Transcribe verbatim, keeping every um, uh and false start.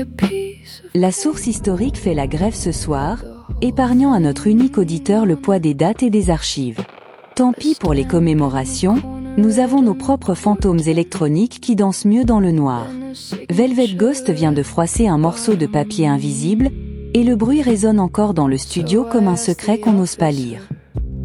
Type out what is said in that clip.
La source historique fait la grève ce soir, épargnant à notre unique auditeur le poids des dates et des archives. Tant pis pour les commémorations, nous avons nos propres fantômes électroniques qui dansent mieux dans le noir. Velvet Ghost vient de froisser un morceau de papier invisible, et le bruit résonne encore dans le studio comme un secret qu'on n'ose pas lire.